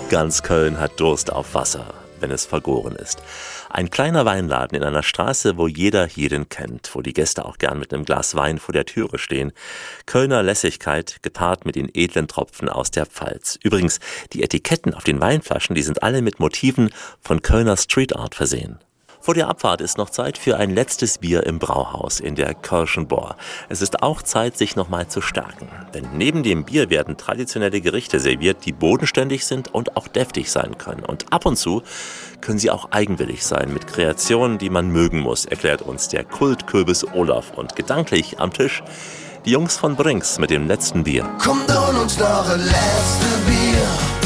Ganz Köln hat Durst auf Wasser, wenn es vergoren ist. Ein kleiner Weinladen in einer Straße, wo jeder jeden kennt, wo die Gäste auch gern mit einem Glas Wein vor der Türe stehen. Kölner Lässigkeit gepaart mit den edlen Tropfen aus der Pfalz. Übrigens, die Etiketten auf den Weinflaschen, die sind alle mit Motiven von Kölner Street Art versehen. Vor der Abfahrt ist noch Zeit für ein letztes Bier im Brauhaus in der Kölschen Bohr. Es ist auch Zeit, sich nochmal zu stärken. Denn neben dem Bier werden traditionelle Gerichte serviert, die bodenständig sind und auch deftig sein können. Und ab und zu können sie auch eigenwillig sein, mit Kreationen, die man mögen muss, erklärt uns der Kultkürbis Olaf. Und gedanklich am Tisch die Jungs von Brinks mit dem letzten Bier. Kommt und uns noch ein letztes Bier.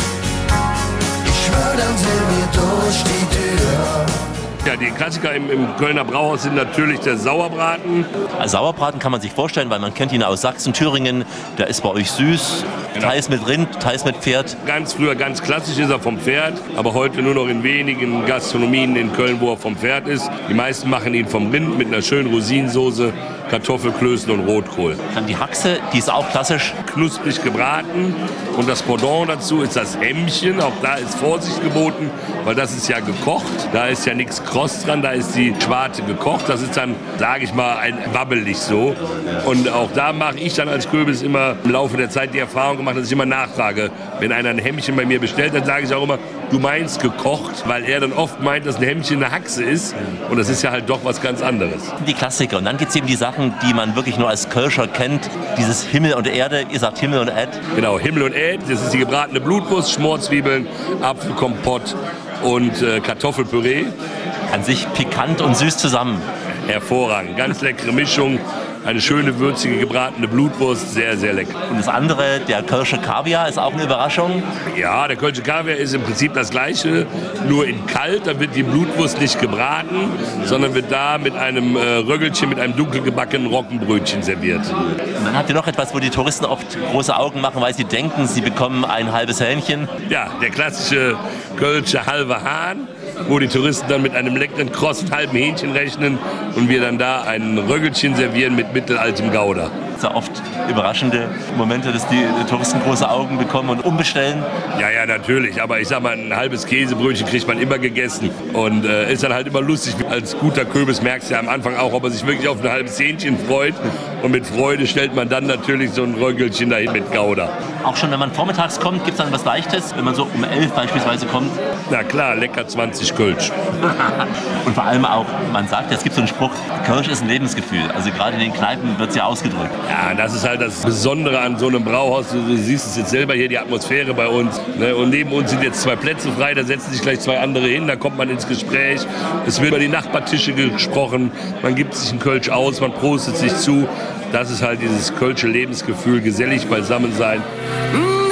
Ich schwör, dann sind wir durch die Tür. Ja, die Klassiker im Kölner Brauhaus sind natürlich der Sauerbraten. Also Sauerbraten kann man sich vorstellen, weil man kennt ihn aus Sachsen, Thüringen. Der ist bei euch süß, Genau. teils mit Rind, teils mit Pferd. Ganz früher, ganz klassisch ist er vom Pferd, aber heute nur noch in wenigen Gastronomien in Köln, wo er vom Pferd ist. Die meisten machen ihn vom Rind mit einer schönen Rosinensoße, Kartoffelklößen und Rotkohl. Dann die Haxe, die ist auch klassisch. Knusprig gebraten und das Pendant dazu ist das Ämmchen. Auch da ist Vorsicht geboten, weil das ist ja gekocht. Da ist ja nichts kross dran, da ist die Schwarte gekocht. Das ist dann, sage ich mal, ein wabbelig so. Und auch da mache ich dann als Kürbis immer im Laufe der Zeit die Erfahrung gemacht, dass ich immer nachfrage. Wenn einer ein Hemmchen bei mir bestellt, dann sage ich auch immer, du meinst gekocht, weil er dann oft meint, dass ein Hemmchen eine Haxe ist. Und das ist ja halt doch was ganz anderes. Die Klassiker. Und dann gibt es eben die Sachen, die man wirklich nur als Kölscher kennt. Dieses Himmel und Erde, ihr sagt Himmel und Erd. Genau, Himmel und Ed, das ist die gebratene Blutwurst, Schmorzwiebeln, Apfelkompott und Kartoffelpüree. An sich pikant und süß zusammen. Hervorragend, ganz leckere Mischung. Eine schöne, würzige, gebratene Blutwurst, sehr, sehr lecker. Und das andere, der Kölsche Kaviar, ist auch eine Überraschung. Ja, der Kölsche Kaviar ist im Prinzip das Gleiche, nur in kalt. Da wird die Blutwurst nicht gebraten, sondern wird da mit einem Röggelchen, mit einem dunkel gebackenen Roggenbrötchen serviert. Und dann habt ihr noch etwas, wo die Touristen oft große Augen machen, weil sie denken, sie bekommen ein halbes Hähnchen. Ja, der klassische Kölsche halbe Hahn, wo die Touristen dann mit einem leckeren, krossen halben Hähnchen rechnen und wir dann da ein Röggelchen servieren mit mittelaltem Gouda. Es ist ja oft überraschende Momente, dass die Touristen große Augen bekommen und umbestellen. Ja, natürlich. Aber ich sag mal, ein halbes Käsebrötchen kriegt man immer gegessen. Und ist dann halt immer lustig. Als guter Kürbis merkst du ja am Anfang auch, ob er sich wirklich auf ein halbes Hähnchen freut. Und mit Freude stellt man dann natürlich so ein Röggelchen dahin mit Gouda. Auch schon, wenn man vormittags kommt, gibt es dann was Leichtes, wenn man so um 11 beispielsweise kommt. Na klar, lecker 20 Kölsch. Und vor allem auch, man sagt, es gibt so einen Spruch, Kölsch ist ein Lebensgefühl. Also gerade in den Kneipen wird es ja ausgedrückt. Ja, das ist halt das Besondere an so einem Brauhaus. Du siehst es jetzt selber hier, die Atmosphäre bei uns. Ne? Und neben uns sind jetzt 2 Plätze frei, da setzen sich gleich 2 andere hin, da kommt man ins Gespräch. Es wird über die Nachbartische gesprochen, man gibt sich einen Kölsch aus, man prostet sich zu. Das ist halt dieses Kölsche Lebensgefühl, gesellig beisammen sein.